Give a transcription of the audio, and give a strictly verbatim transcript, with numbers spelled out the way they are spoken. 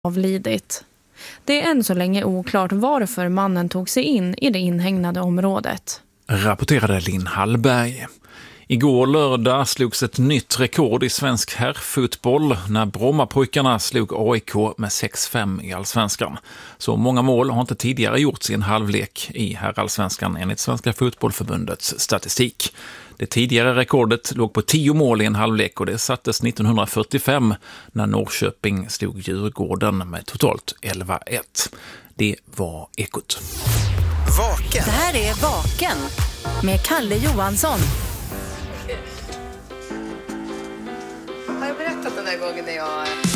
avlidit. Det är än så länge oklart varför mannen tog sig in i det inhägnade området. Rapporterade Linn Hallberg. Igår lördag slogs ett nytt rekord i svensk herrfotboll när Brommapojkarna slog A I K med sex fem i allsvenskan. Så många mål har inte tidigare gjorts i en halvlek i herrallsvenskan enligt Svenska fotbollförbundets statistik. Det tidigare rekordet låg på tio mål i en halvlek och det sattes nittonhundrafyrtiofem när Norrköping slog Djurgården med totalt elva ett. Det var Ekot. Vaken. Det här är Vaken med Kalle Johansson. Har jag berättat den där gången när jag